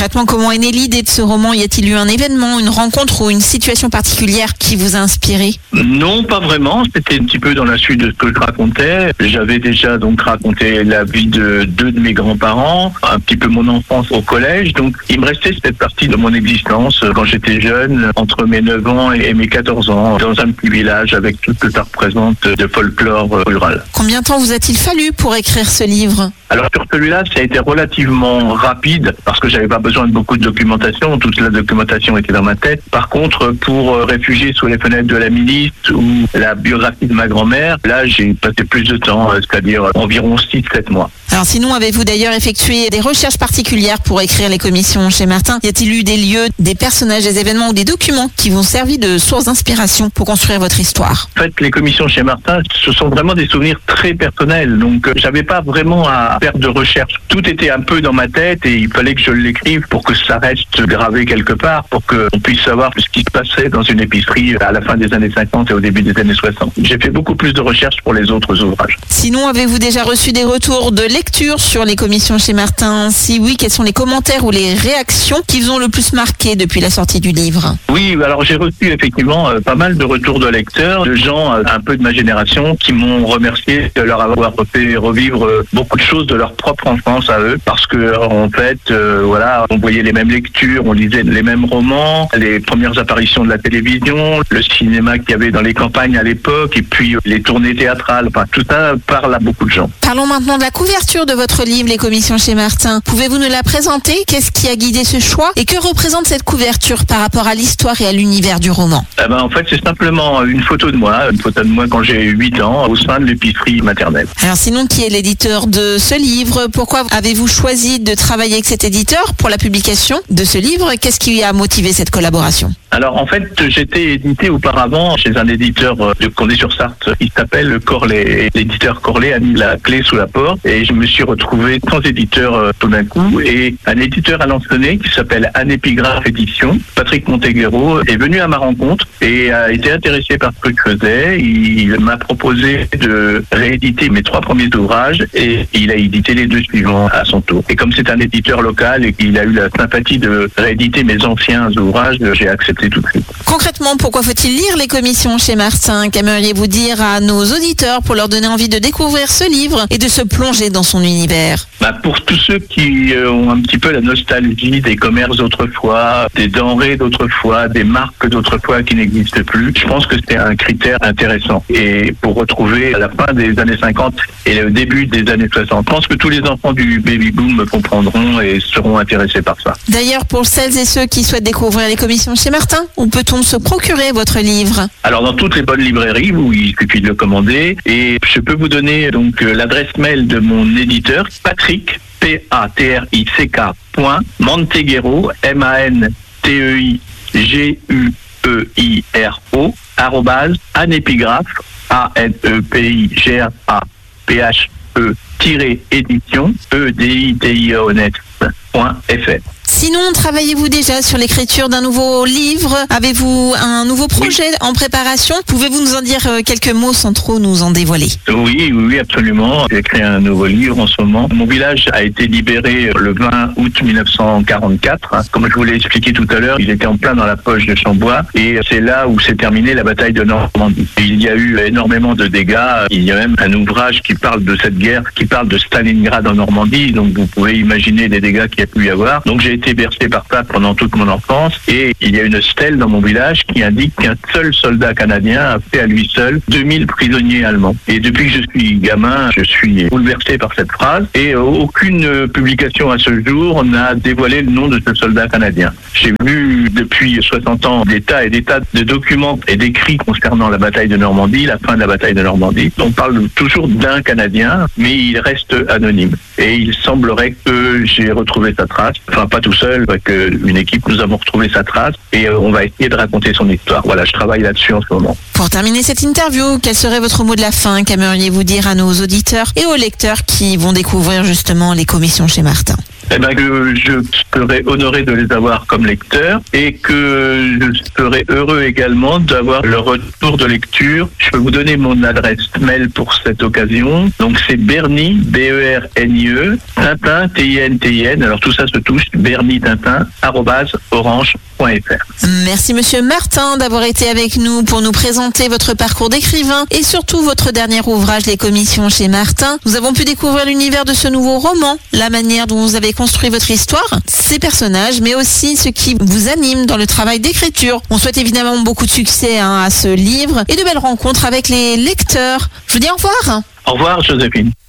Concrètement, comment est née l'idée de ce roman ? Y a-t-il eu un événement, une rencontre ou une situation particulière qui vous a inspiré ? Non, pas vraiment. C'était un petit peu dans la suite de ce que je racontais. J'avais déjà donc raconté la vie de deux de mes grands-parents, un petit peu mon enfance au collège. Donc, il me restait cette partie de mon existence quand j'étais jeune, entre mes 9 ans et mes 14 ans, dans un petit village avec tout ce que ça représente de folklore rural. Combien de temps vous a-t-il fallu pour écrire ce livre ? Alors sur celui-là, ça a été relativement rapide parce que j'avais pas besoin de beaucoup de documentation. Toute la documentation était dans ma tête. Par contre, pour Réfugiés sous les fenêtres de la milice ou la biographie de ma grand-mère, là, j'ai passé plus de temps, c'est-à-dire environ 6-7 mois. Alors sinon, avez-vous d'ailleurs effectué des recherches particulières pour écrire les commissions chez Martin ? Y a-t-il eu des lieux, des personnages, des événements ou des documents qui vous ont servi de source d'inspiration pour construire votre histoire ? En fait, les commissions chez Martin, ce sont vraiment des souvenirs très personnels. Donc, j'avais pas vraiment à faire de recherche. Tout était un peu dans ma tête et il fallait que je l'écrive pour que ça reste gravé quelque part, pour qu'on puisse savoir ce qui se passait dans une épicerie à la fin des années 50 et au début des années 60. J'ai fait beaucoup plus de recherches pour les autres ouvrages. Sinon, avez-vous déjà reçu des retours de lecture sur les commissions chez Martin ? Si oui, quels sont les commentaires ou les réactions qui vous ont le plus marqué depuis la sortie du livre ? Oui, alors j'ai reçu effectivement pas mal de retours de lecteurs, de gens un peu de ma génération qui m'ont remercié de leur avoir fait revivre beaucoup de choses de leur propre enfance à eux, parce que en fait, voilà, on voyait les mêmes lectures, on lisait les mêmes romans, les premières apparitions de la télévision, le cinéma qu'il y avait dans les campagnes à l'époque, et puis les tournées théâtrales, enfin tout ça parle à beaucoup de gens. Parlons maintenant de la couverture de votre livre, Les commissions chez Martin. Pouvez-vous nous la présenter ? Qu'est-ce qui a guidé ce choix ? Et que représente cette couverture par rapport à l'histoire et à l'univers du roman ? En fait, c'est simplement une photo de moi quand j'ai 8 ans, au sein de l'épicerie maternelle. Alors sinon, qui est l'éditeur de ce livre ? Pourquoi avez-vous choisi de travailler avec cet éditeur pour la publication de ce livre ? Qu'est-ce qui a motivé cette collaboration ? Alors en fait, j'étais édité auparavant chez un éditeur de Condé-sur-Sarthe. Il s'appelle Corlet. L'éditeur Corlet a mis la clé sous la porte et je me suis retrouvé sans éditeur tout d'un coup. Et un éditeur à Lansonnais qui s'appelle Anépigraphe Édition, Patrick Monteguero, est venu à ma rencontre et a été intéressé par ce que je faisais. Il m'a proposé de rééditer mes 3 premiers ouvrages et il a édité les 2 suivants à son tour. Et comme c'est un éditeur local et qu'il a eu la sympathie de rééditer mes anciens ouvrages, j'ai accepté tout de suite. Concrètement, pourquoi faut-il lire les commissions chez Martin ? Qu'aimeriez-vous dire à nos auditeurs pour leur donner envie de découvrir ce livre et de se plonger dans son univers ? Pour tous ceux qui ont un petit peu la nostalgie des commerces d'autrefois, des denrées d'autrefois, des marques d'autrefois qui n'existent plus, je pense que c'est un critère intéressant. Et pour retrouver à la fin des années 50 et le début des années 60, je pense que tous les enfants du baby-boom me comprendront et seront intéressés par ça. D'ailleurs, pour celles et ceux qui souhaitent découvrir les commissions chez Martin, où peut-on se procurer votre livre ? Alors dans toutes les bonnes librairies, où il suffit de le commander. Et je peux vous donner donc l'adresse mail de mon éditeur, Patrick, Patrick, Monteguero, Manteguero, @anepigraphe, ANEPIGRAPHE-édition, EDITIONET.fr. Sinon, travaillez-vous déjà sur l'écriture d'un nouveau livre ? Avez-vous un nouveau projet en préparation ? Pouvez-vous nous en dire quelques mots sans trop nous en dévoiler ? Oui, absolument. J'ai écrit un nouveau livre en ce moment. Mon village a été libéré le 20 août 1944. Comme je vous l'ai expliqué tout à l'heure, il était en plein dans la poche de Chambois et c'est là où s'est terminée la bataille de Normandie. Il y a eu énormément de dégâts. Il y a même un ouvrage qui parle de cette guerre, qui parle de Stalingrad en Normandie. Donc vous pouvez imaginer les dégâts qu'il y a pu y avoir. Donc j'ai été bercé par ça pendant toute mon enfance et il y a une stèle dans mon village qui indique qu'un seul soldat canadien a fait à lui seul 2000 prisonniers allemands. Et depuis que je suis gamin, je suis bouleversé par cette phrase et aucune publication à ce jour n'a dévoilé le nom de ce soldat canadien. J'ai lu depuis 60 ans des tas et des tas de documents et d'écrits concernant la bataille de Normandie, la fin de la bataille de Normandie. On parle toujours d'un Canadien, mais il reste anonyme. Et il semblerait que j'ai retrouvé sa trace, enfin pas tout seul, avec une équipe, nous avons retrouvé sa trace et on va essayer de raconter son histoire. Voilà, je travaille là-dessus en ce moment. Pour terminer cette interview, quel serait votre mot de la fin ? Qu'aimeriez-vous dire à nos auditeurs et aux lecteurs qui vont découvrir justement les commissions chez Martin ? Que je serai honoré de les avoir comme lecteurs et que je serai heureux également d'avoir le retour de lecture. Je peux vous donner mon adresse mail pour cette occasion. Donc c'est Bernie, B-E-R-N-I-E, Tintin, T-I-N-T-I-N. Alors tout ça se touche, Bernie Tintin, @orange.fr. Merci Monsieur Martin d'avoir été avec nous pour nous présenter votre parcours d'écrivain et surtout votre dernier ouvrage, Les Commissions chez Martin. Nous avons pu découvrir l'univers de ce nouveau roman, la manière dont vous avez construit votre histoire, ses personnages, mais aussi ce qui vous anime dans le travail d'écriture. On souhaite évidemment beaucoup de succès à ce livre et de belles rencontres avec les lecteurs. Je vous dis au revoir. Au revoir Joséphine.